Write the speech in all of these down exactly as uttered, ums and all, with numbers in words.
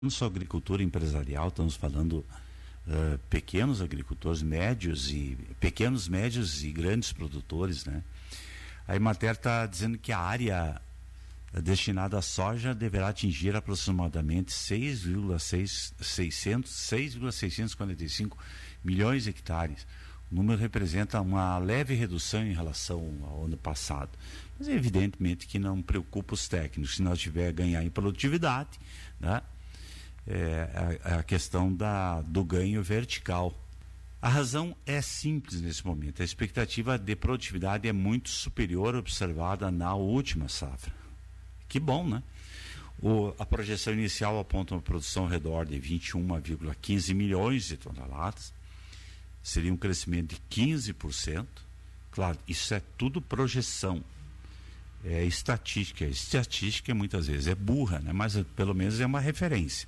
Não só agricultura empresarial, estamos falando uh, pequenos agricultores, médios e pequenos, médios e grandes produtores, né? A Emater está dizendo que a área destinada à soja deverá atingir aproximadamente seis vírgula seiscentos e quarenta e cinco milhões de hectares. O número representa uma leve redução em relação ao ano passado, mas evidentemente que não preocupa os técnicos. Se nós tiver a ganhar em produtividade, né? É a, a questão da, do ganho vertical. A razão é simples nesse momento. A expectativa de produtividade é muito superior à observada na última safra. Que bom, né? O, a projeção inicial aponta uma produção ao redor de vinte e um vírgula quinze milhões de toneladas. Seria um crescimento de quinze por cento. Claro, isso é tudo projeção. É estatística. Estatística muitas vezes é burra, né? Mas pelo menos é uma referência.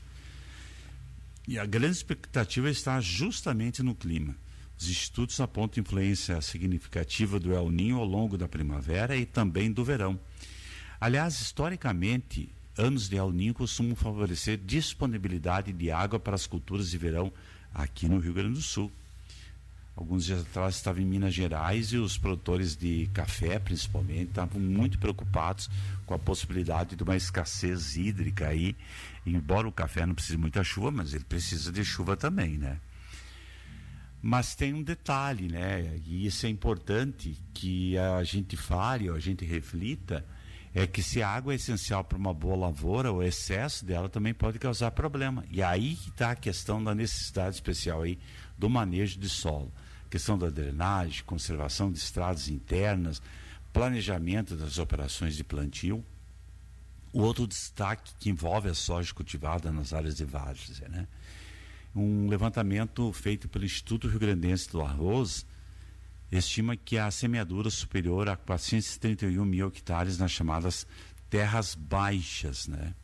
E a grande expectativa está justamente no clima. Os institutos apontam influência significativa do El Niño ao longo da primavera e também do verão. Aliás, historicamente, anos de El Niño costumam favorecer disponibilidade de água para as culturas de verão aqui no Rio Grande do Sul. Alguns dias atrás estava em Minas Gerais e os produtores de café, principalmente, estavam muito preocupados com a possibilidade de uma escassez hídrica aí. Embora o café não precise de muita chuva, mas ele precisa de chuva também, né? Mas tem um detalhe, né? E isso é importante que a gente fale, ou a gente reflita, é que se a água é essencial para uma boa lavoura, o excesso dela também pode causar problema. E aí que está a questão da necessidade especial aí do manejo de solo. Questão da drenagem, conservação de estradas internas, planejamento das operações de plantio. O outro destaque que envolve a soja cultivada nas áreas de várzea, né? Um levantamento feito pelo Instituto Rio Grandense do Arroz estima que a semeadura superior a quatrocentos e trinta e um mil hectares nas chamadas terras baixas, né?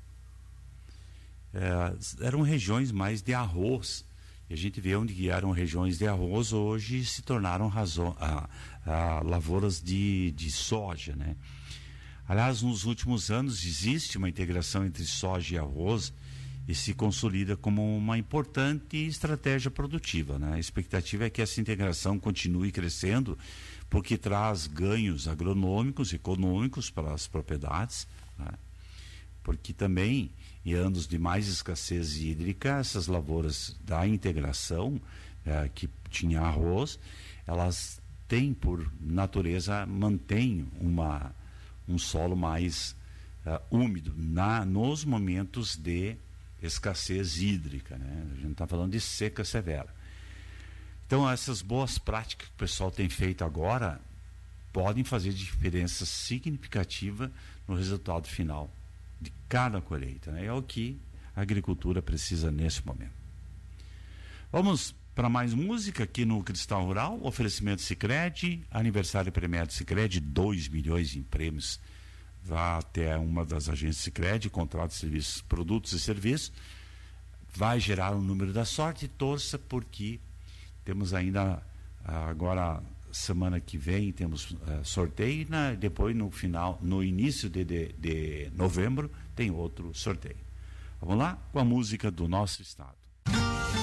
É, eram regiões mais de arroz, e a gente vê onde eram regiões de arroz, hoje se tornaram razão, a, a, lavouras de, de soja, né? Aliás, nos últimos anos existe uma integração entre soja e arroz e se consolida como uma importante estratégia produtiva, né? A expectativa é que essa integração continue crescendo, porque traz ganhos agronômicos, econômicos para as propriedades, né? Porque também, em anos de mais escassez hídrica, essas lavouras da integração, é, que tinha arroz, elas têm, por natureza, mantêm uma, um solo mais uh, úmido na, nos momentos de escassez hídrica, né? A gente está falando de seca severa. Então, essas boas práticas que o pessoal tem feito agora podem fazer diferença significativa no resultado final de cada colheita, né? É o que a agricultura precisa nesse momento. Vamos para mais música aqui no Cristal Rural. Oferecimento Sicredi, aniversário premiado Sicredi, dois milhões em prêmios. Vá até uma das agências Sicredi, contrato de serviços, produtos e serviços, vai gerar o número da sorte e torça, porque temos ainda agora, semana que vem, temos uh, sorteio, e na, depois no final, no início de, de, de novembro, tem outro sorteio. Vamos lá com a música do nosso estado.